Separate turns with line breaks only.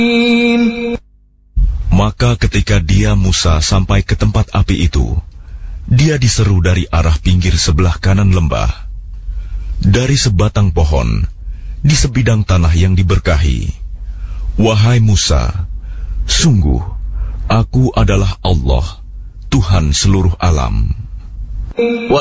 Maka ketika dia Musa sampai ke tempat api itu, dia diseru dari arah pinggir sebelah kanan lembah. Dari sebatang pohon, di sebidang tanah yang diberkahi, "Wahai Musa, sungguh, aku adalah Allah, Tuhan seluruh alam."